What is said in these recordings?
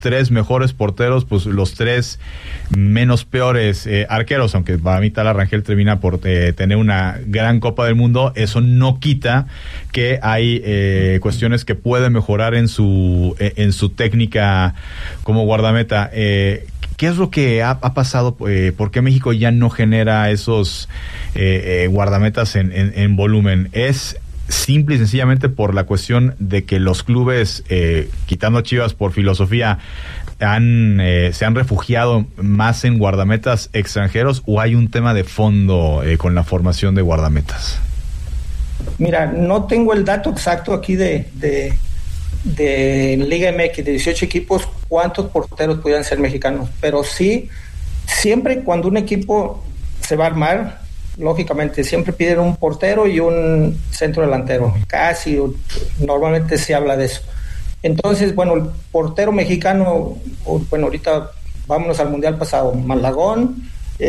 3 mejores porteros, pues los 3 menos peores arqueros, aunque para mí Tala Rangel termina por tener una gran Copa del Mundo, eso no quita que hay cuestiones que puede mejorar en su técnica como guardameta. ¿Qué es lo que ha pasado? ¿Por qué México ya no genera esos guardametas en volumen? ¿Es simple y sencillamente por la cuestión de que los clubes, quitando a Chivas por filosofía, se han refugiado más en guardametas extranjeros, o hay un tema de fondo con la formación de guardametas? Mira, no tengo el dato exacto aquí de Liga MX, de 18 equipos, cuántos porteros pudieran ser mexicanos, pero sí, siempre cuando un equipo se va a armar, lógicamente siempre piden un portero y un centro delantero, casi normalmente se habla de eso. Entonces, bueno, el portero mexicano, bueno, ahorita vámonos al mundial pasado, Malagón,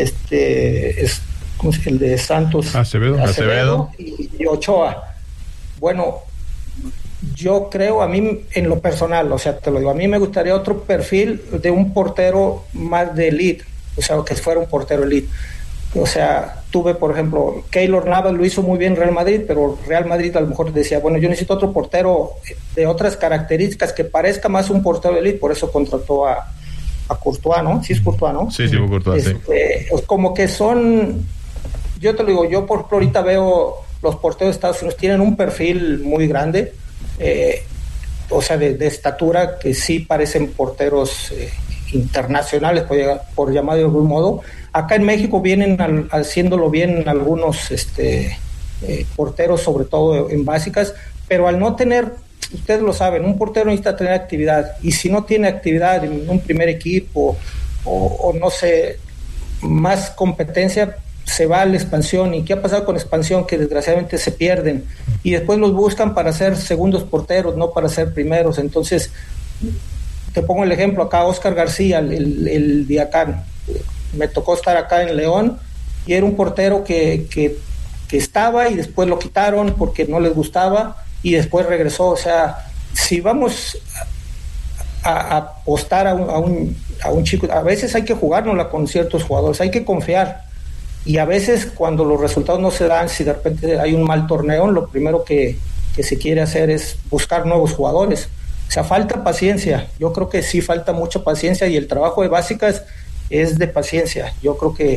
¿cómo es el de Santos? Acevedo y Ochoa. Bueno, yo creo, a mí en lo personal, o sea, te lo digo, a mí me gustaría otro perfil de un portero más de elite, o sea, que fuera un portero elite. O sea, tuve, por ejemplo, Keylor Navas lo hizo muy bien Real Madrid, pero Real Madrid a lo mejor decía, bueno, yo necesito otro portero de otras características que parezca más un portero de élite, por eso contrató a Courtois, ¿no? Sí es Courtois, ¿no? Sí, Courtois, sí. Como que son, yo te lo digo, yo por ejemplo ahorita veo los porteros de Estados Unidos tienen un perfil muy grande, o sea, de estatura, que sí parecen porteros internacionales, por llamar de algún modo. Acá en México vienen haciéndolo bien algunos porteros, sobre todo en básicas, pero al no tener, ustedes lo saben, un portero necesita tener actividad, y si no tiene actividad en un primer equipo o no sé, más competencia, se va a la expansión. ¿Y qué ha pasado con expansión? Que desgraciadamente se pierden y después los buscan para ser segundos porteros, no para ser primeros. Entonces, te pongo el ejemplo acá, Oscar García, el Diacán. Me tocó estar acá en León y era un portero que estaba y después lo quitaron porque no les gustaba y después regresó. O sea, si vamos a apostar a un chico, a veces hay que jugárnosla con ciertos jugadores, hay que confiar, y a veces cuando los resultados no se dan, si de repente hay un mal torneo, lo primero que se quiere hacer es buscar nuevos jugadores. O sea, falta paciencia. Yo creo que sí falta mucha paciencia, y el trabajo de básicas es de paciencia. Yo creo que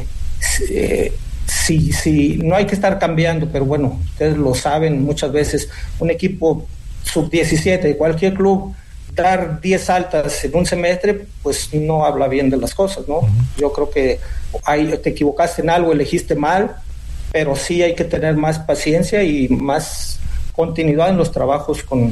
sí, no hay que estar cambiando, pero bueno, ustedes lo saben, muchas veces un equipo sub-17 de cualquier club, dar 10 altas en un semestre, pues no habla bien de las cosas, ¿no? Yo creo que te equivocaste en algo, elegiste mal, pero sí hay que tener más paciencia y más continuidad en los trabajos con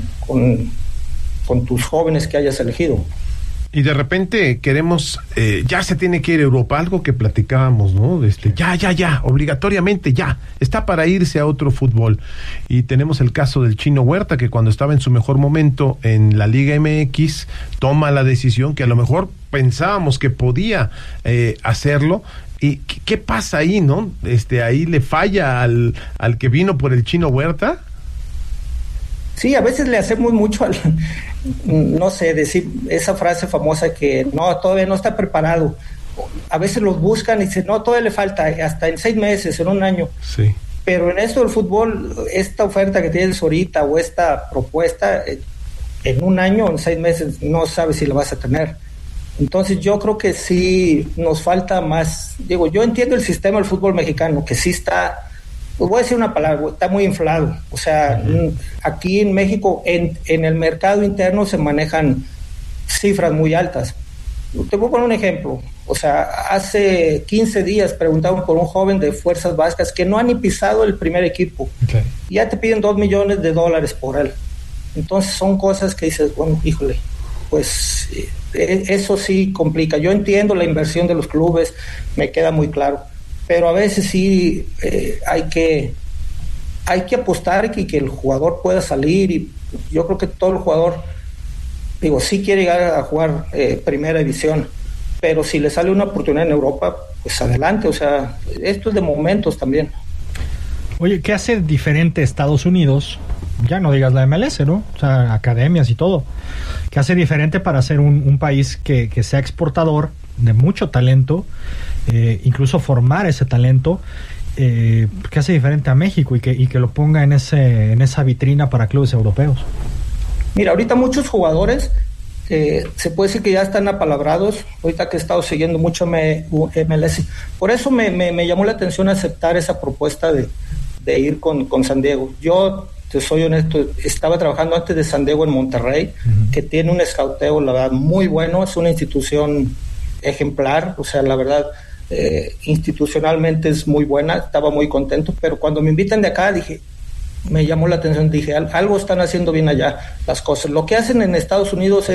tus jóvenes que hayas elegido. Y de repente queremos, ya se tiene que ir a Europa, algo que platicábamos, ¿no? Ya, obligatoriamente ya, está para irse a otro fútbol. Y tenemos el caso del Chino Huerta, que cuando estaba en su mejor momento en la Liga MX, toma la decisión que a lo mejor pensábamos que podía hacerlo. ¿Y qué pasa ahí, no? Ahí le falla al que vino por el Chino Huerta. Sí, a veces le hacemos mucho no sé, decir esa frase famosa que no, todavía no está preparado. A veces los buscan y dicen, no, todavía le falta, hasta en 6 meses, en un año. Sí. Pero en esto del fútbol, esta oferta que tienes ahorita o esta propuesta, en un año, en 6 meses, no sabes si la vas a tener. Entonces yo creo que sí nos falta más. Digo, yo entiendo el sistema del fútbol mexicano, que sí está, pues voy a decir una palabra, está muy inflado. O sea, aquí en México, en el mercado interno se manejan cifras muy altas. Te voy a poner un ejemplo. O sea, hace 15 días preguntamos por un joven de Fuerzas Básicas que no ha ni pisado el primer equipo. Okay. Y ya te piden $2 millones por él. Entonces son cosas que dices, bueno, híjole, pues eso sí complica. Yo entiendo la inversión de los clubes, me queda muy claro. Pero a veces sí hay que apostar y que el jugador pueda salir, y yo creo que todo el jugador, digo, sí quiere llegar a jugar primera división, pero si le sale una oportunidad en Europa, pues adelante. O sea, esto es de momentos también. Oye, ¿qué hace diferente Estados Unidos ya no digas la MLS, ¿no? O sea, academias y todo. ¿Qué hace diferente para ser un país que sea exportador de mucho talento, incluso formar ese talento? ¿Qué hace diferente a México y que lo ponga en esa vitrina para clubes europeos? Mira, ahorita muchos jugadores se puede decir que ya están apalabrados, ahorita que he estado siguiendo mucho MLS. Por eso me llamó la atención aceptar esa propuesta de ir con San Diego. Yo, te soy honesto, estaba trabajando antes de San Diego en Monterrey, que tiene un escauteo, la verdad, muy bueno, es una institución ejemplar, o sea, la verdad, institucionalmente es muy buena, estaba muy contento, pero cuando me invitan de acá me llamó la atención, dije, algo están haciendo bien allá las cosas. Lo que hacen en Estados Unidos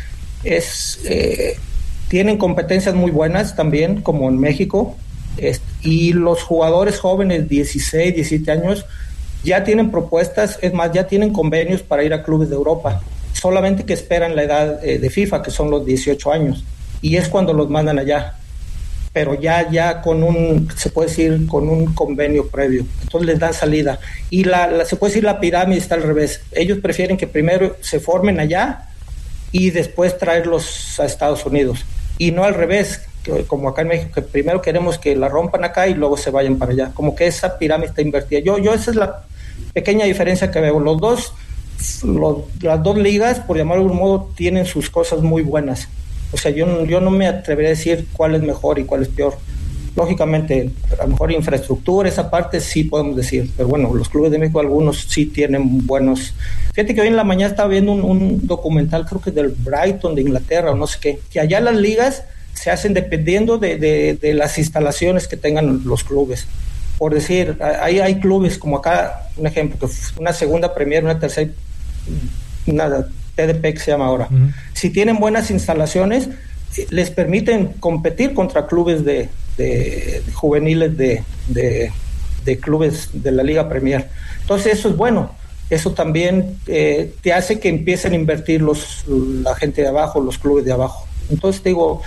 tienen competencias muy buenas también, como en México, y los jugadores jóvenes, 16, 17 años, ya tienen propuestas, es más, ya tienen convenios para ir a clubes de Europa, solamente que esperan la edad de FIFA, que son los 18 años, y es cuando los mandan allá, pero ya con se puede decir, con un convenio previo, entonces les dan salida, y se puede decir la pirámide está al revés, ellos prefieren que primero se formen allá, y después traerlos a Estados Unidos, y no al revés, como acá en México, que primero queremos que la rompan acá y luego se vayan para allá, como que esa pirámide está invertida. Yo esa es la pequeña diferencia que veo. Las dos ligas, por llamarlo de algún modo, tienen sus cosas muy buenas. O sea, yo no me atrevería a decir cuál es mejor y cuál es peor. Lógicamente, a lo mejor infraestructura, esa parte sí podemos decir, pero bueno, los clubes de México, algunos sí tienen buenos. Fíjate que hoy en la mañana estaba viendo un documental, creo que del Brighton de Inglaterra o no sé qué, que allá las ligas se hacen dependiendo de las instalaciones que tengan los clubes. Por decir, hay clubes como acá, un ejemplo, que una segunda Premier, una tercera, una TDP que se llama ahora. Uh-huh. Si tienen buenas instalaciones, les permiten competir contra clubes de juveniles de clubes de la Liga Premier. Entonces eso es bueno. Eso también te hace que empiecen a invertir la gente de abajo, los clubes de abajo. Entonces te digo,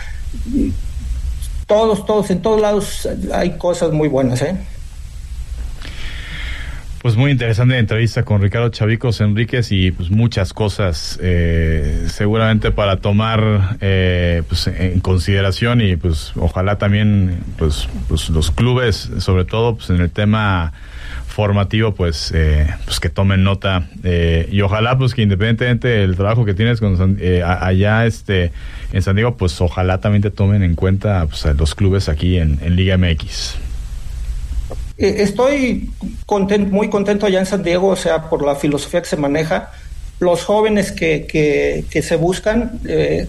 todos, en todos lados hay cosas muy buenas, Pues muy interesante entrevista con Ricardo Chavicos Enríquez y pues muchas cosas seguramente para tomar pues en consideración y pues ojalá también pues los clubes, sobre todo pues en el tema formativo, pues que tomen nota y ojalá pues que independientemente del trabajo que tienes allá en San Diego, pues ojalá también te tomen en cuenta pues a los clubes aquí en Liga MX. Estoy muy contento allá en San Diego, o sea, por la filosofía que se maneja, los jóvenes que se buscan,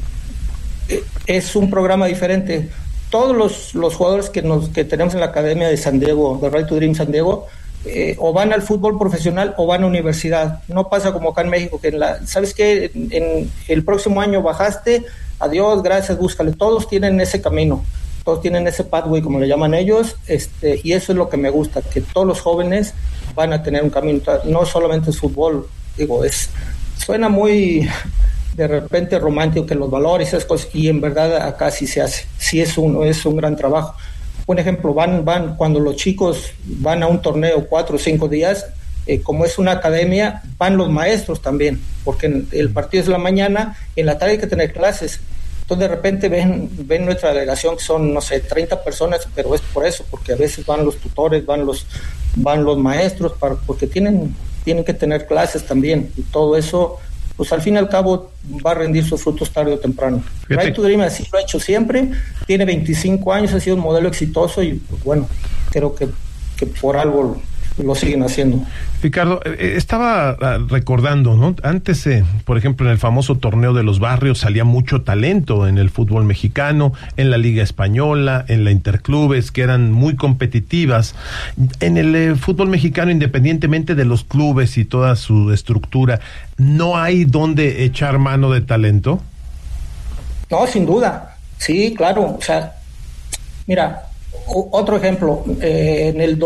es un programa diferente. Todos los jugadores que tenemos en la Academia de San Diego, de Right to Dream San Diego, o van al fútbol profesional o van a universidad. No pasa como acá en México, que ¿sabes qué? En el próximo año bajaste, adiós, gracias, búscale. Todos tienen ese camino, todos tienen ese pathway, como le llaman ellos, y eso es lo que me gusta, que todos los jóvenes van a tener un camino, no solamente es fútbol, digo, suena muy de repente romántico que los valores, esas cosas, y en verdad acá sí se hace, sí es un gran trabajo. Un ejemplo, van cuando los chicos van a un torneo 4 o 5 días, como es una academia, van los maestros también, porque el partido es en la mañana, en la tarde hay que tener clases. Entonces de repente ven nuestra delegación que son, no sé, 30 personas, pero es por eso, porque a veces van los tutores, van los maestros, porque tienen que tener clases también, y todo eso, pues al fin y al cabo va a rendir sus frutos tarde o temprano. Right to Dream así lo ha hecho siempre, tiene 25 años, ha sido un modelo exitoso y pues bueno, creo que por algo lo siguen haciendo. Ricardo, estaba recordando, ¿no? Antes, por ejemplo, en el famoso torneo de los barrios salía mucho talento en el fútbol mexicano, en la Liga Española, en la Interclubes, que eran muy competitivas. En el fútbol mexicano, independientemente de los clubes y toda su estructura, ¿no hay dónde echar mano de talento? No, sin duda. Sí, claro. O sea, mira, otro ejemplo. En el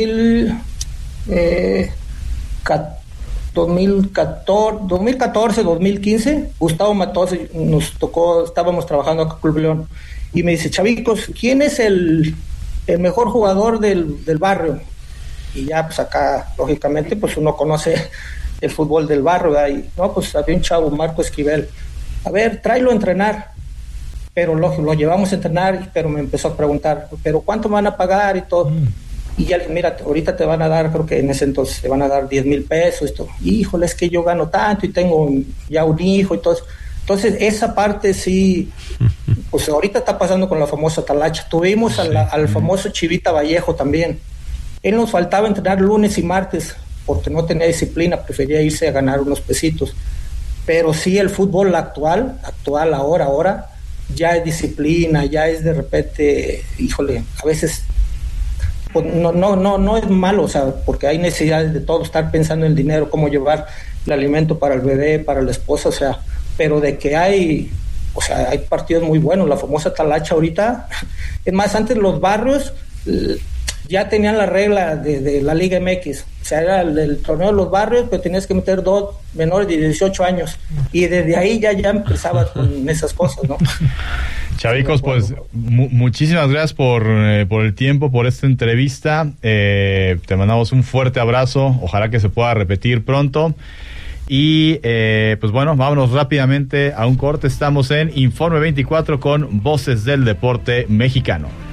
2014, 2015, Gustavo Matosas nos tocó, estábamos trabajando acá en Club León, y me dice, Chavicos, ¿quién es el mejor jugador del barrio? Y ya pues acá, lógicamente, pues uno conoce el fútbol del barrio, ¿verdad? Y no, pues había un chavo, Marco Esquivel, a ver, tráelo a entrenar, pero lo llevamos a entrenar, pero me empezó a preguntar, pero ¿cuánto me van a pagar y todo? Y ya, mira, ahorita te van a dar, creo que en ese entonces te van a dar 10,000 pesos, esto, híjole, es que yo gano tanto y tengo ya un hijo y todo eso. Entonces, esa parte sí, pues ahorita está pasando con la famosa talacha. Tuvimos al famoso Chivita Vallejo también. Él nos faltaba entrenar lunes y martes porque no tenía disciplina, prefería irse a ganar unos pesitos. Pero sí, el fútbol actual, ahora, ya es disciplina, ya es de repente, híjole, a veces pues no es malo, o sea, porque hay necesidades de todo, estar pensando en el dinero, cómo llevar el alimento para el bebé, para la esposa, o sea, pero de que hay partidos muy buenos, la famosa talacha ahorita, es más, antes los barrios ya tenían la regla de la Liga MX, o sea, era el torneo de los barrios, pero tenías que meter 2 menores de 18 años, y desde ahí ya empezabas con esas cosas, ¿no? Chavicos, pues muchísimas gracias por el tiempo, por esta entrevista. Te mandamos un fuerte abrazo, ojalá que se pueda repetir pronto. Y pues bueno, vámonos rápidamente a un corte. Estamos en Informe 24 con Voces del Deporte Mexicano.